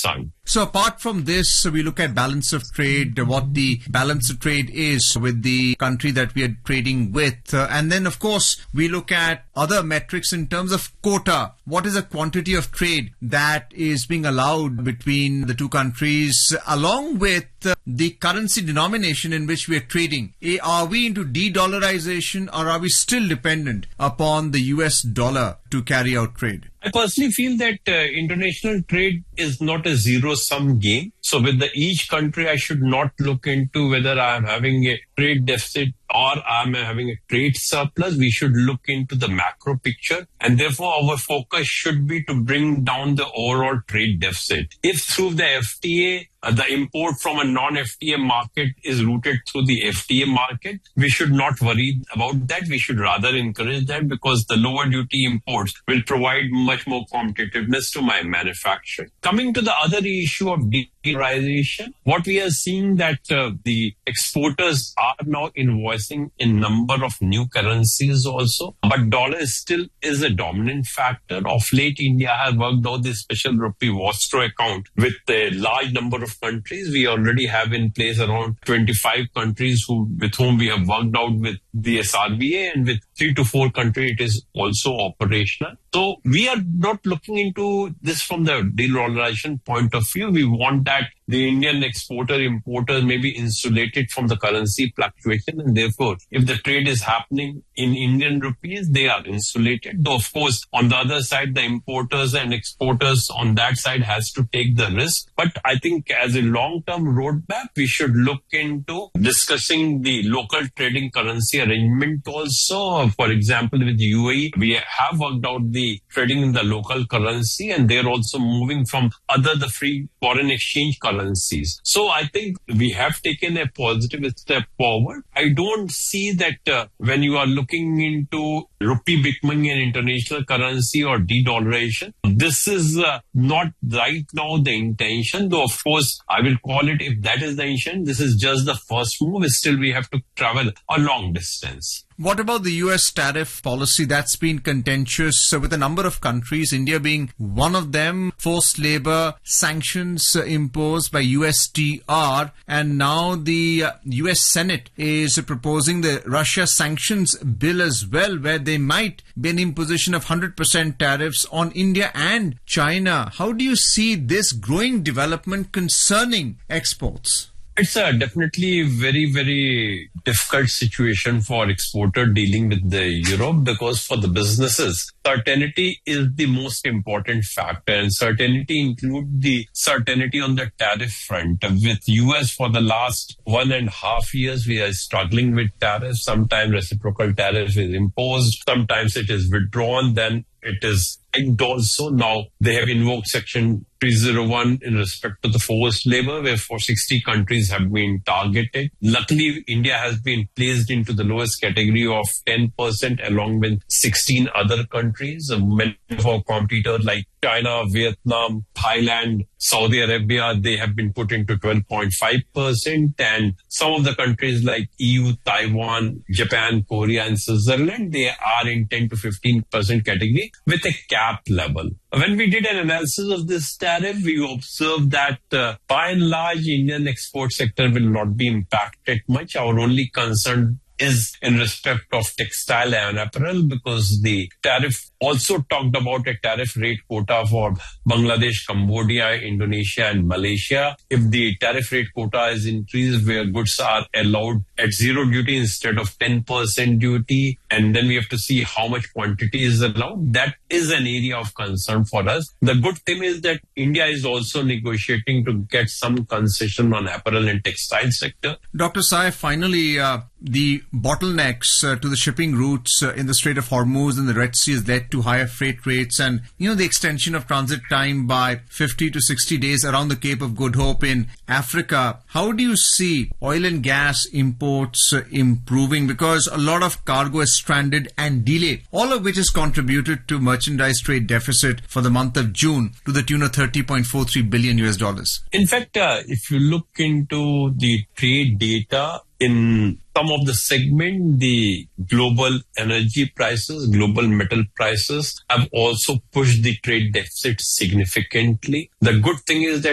concerned. So apart from this, we look at balance of trade, what the balance of trade is with the country that we are trading with. And then, of course, we look at other metrics in terms of quota. What is the quantity of trade that is being allowed between the two countries, along with the currency denomination in which we are trading? Are we into de-dollarization, or are we still dependent upon the US dollar to carry out trade? I personally feel that international trade is not a zero-sum game. So with each country, I should not look into whether I am having a trade deficit or I am having a trade surplus. We should look into the macro picture, and therefore our focus should be to bring down the overall trade deficit. If through the FTA, the import from a non-FTA market is routed through the FTA market, we should not worry about that. We should rather encourage that, because the lower duty imports will provide much more competitiveness to my manufacturing. Coming to the other issue of de-dollarization, what we are seeing that the exporters are now invoicing in number of new currencies also, but dollar still is a dominant factor. Of late, India has worked out this special rupee Vostro account with a large number of countries. We already have in place around 25 countries with whom we have worked out with the SRBA, and with 3 to 4 countries it is also operational. So we are not looking into this from the de-dollarization point of view. We want that the Indian exporter-importers may be insulated from the currency fluctuation, and therefore, if the trade is happening in Indian rupees, they are insulated. Though, of course, on the other side, the importers and exporters on that side has to take the risk. But I think as a long-term roadmap, we should look into discussing the local trading currency arrangement also. For example, with UAE, we have worked out the trading in the local currency, and they're also moving from the free foreign exchange currencies. So I think we have taken a positive step forward. I don't see that when you are looking into rupee becoming an international currency or de-dollarization, this is not right now the intention. Though, of course, I will call it, if that is the intention, this is just the first move. Still, we have to travel a long distance. What about the US tariff policy? That's been contentious with a number of countries, India being one of them. Forced labor sanctions imposed by USTR, and now the US Senate is proposing the Russia sanctions bill as well, where they might be an imposition of 100% tariffs on India and China. How do you see this growing development concerning exports? It's a definitely very, very difficult situation for exporter dealing with the Europe, because for the businesses, certainty is the most important factor, and certainty includes the certainty on the tariff front. With US for the last 1.5 years, we are struggling with tariffs. Sometimes reciprocal tariff is imposed, sometimes it is withdrawn, then it is also. Now they have invoked Section 301 in respect to the forced labor, where 460 countries have been targeted. Luckily, India has been placed into the lowest category of 10% along with 16 other countries. Many of our competitors like China, Vietnam, Thailand, Saudi Arabia, they have been put into 12.5%. And some of the countries like EU, Taiwan, Japan, Korea, and Switzerland, they are in 10 to 15% category with a cap level. When we did an analysis of this tariff, we observed that by and large, Indian export sector will not be impacted much. Our only concern is in respect of textile and apparel, because the tariff also talked about a tariff rate quota for Bangladesh, Cambodia, Indonesia, and Malaysia. If the tariff rate quota is increased, where goods are allowed at zero duty instead of 10% duty, and then we have to see how much quantity is allowed, that is an area of concern for us. The good thing is that India is also negotiating to get some concession on apparel and textile sector. Dr. Sai, finally, the bottlenecks to the shipping routes in the Strait of Hormuz and the Red Sea has led to higher freight rates, and the extension of transit time by 50 to 60 days around the Cape of Good Hope in Africa. How do you see oil and gas imports improving? Because a lot of cargo is stranded and delayed, all of which has contributed to merchandise trade deficit for the month of June to the tune of $30.43 billion US. In fact, if you look into the trade data, in some of the segment, the global energy prices, global metal prices have also pushed the trade deficit significantly. The good thing is that